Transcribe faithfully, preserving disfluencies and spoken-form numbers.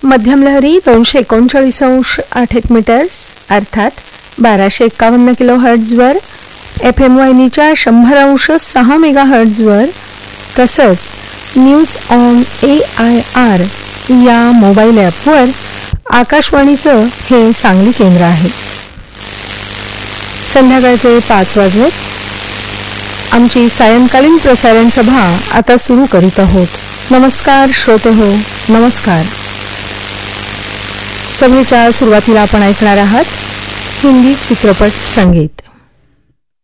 मध्यम लहरी दोनशे एकोणचाळीस अंश आठ एक मीटर्स अर्थात बाराशे एक्कावन्न किलो हर्ट्झवर, एफ एम वाहिनीच्या शंभर अंश सहा मेगा हर्ट्झवर, तसंच news on A I R या मोबाईल ॲपवर आकाशवाणीचं हे सांगली केंद्र आहे. संध्याकाळचे पाच वाजले. आमची सायंकालीन प्रसारण सभा आता सुरू करीत आहोत. नमस्कार श्रोते हो, नमस्कार. सभेच्या सुरुवातीला आपण ऐकणार आहात हिंदी चित्रपट संगीत.